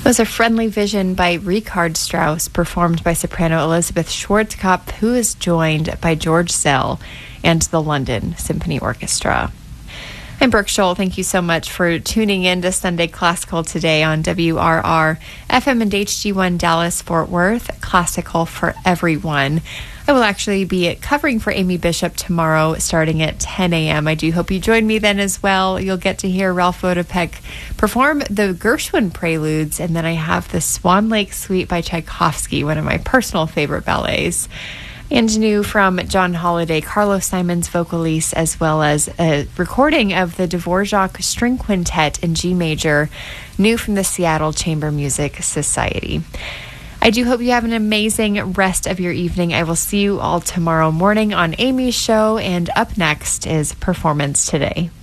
It was A Friendly Vision by Richard Strauss, performed by soprano Elizabeth Schwarzkopf, who is joined by George Szell and the London Symphony Orchestra. I'm Brooke Scholl. Thank you so much for tuning in to Sunday Classical today on WRR FM and HG1 Dallas Fort Worth, classical for everyone. I will actually be covering for Amy Bishop tomorrow starting at 10 a.m. I do hope you join me then as well. You'll get to hear Ralph Vodopek perform the Gershwin Preludes, and then I have the Swan Lake Suite by Tchaikovsky, one of my personal favorite ballets. And new from John Holiday, Carlos Simons Vocalise, as well as a recording of the Dvorak String Quintet in G major, new from the Seattle Chamber Music Society. I do hope you have an amazing rest of your evening. I will see you all tomorrow morning on Amy's show, and up next is Performance Today.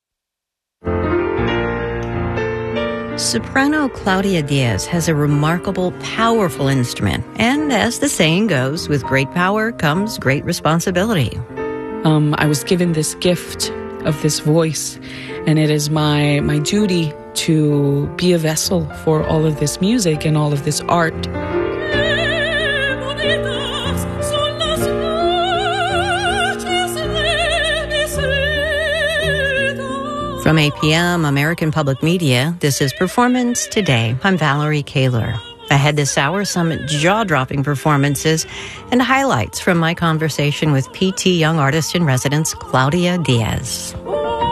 Soprano Claudia Diaz has a remarkable, powerful instrument. And as the saying goes, with great power comes great responsibility. I was given this gift of this voice, and it is my duty to be a vessel for all of this music and all of this art. From APM, American Public Media, this is Performance Today. I'm Valerie Kaler. Ahead this hour, some jaw-dropping performances and highlights from my conversation with PT Young Artist in Residence, Claudia Diaz.